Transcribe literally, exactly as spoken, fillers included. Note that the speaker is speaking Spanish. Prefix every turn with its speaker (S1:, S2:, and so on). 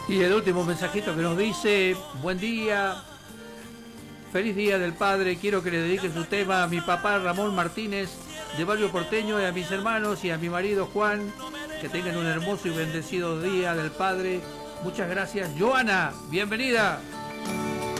S1: Y el último mensajito que nos dice: buen día, feliz día del padre, quiero que le dedique su tema a mi papá Ramón Martínez de Barrio Porteño y a mis hermanos y a mi marido Juan, que tengan un hermoso y bendecido día del padre. Muchas gracias. Joana, bienvenida.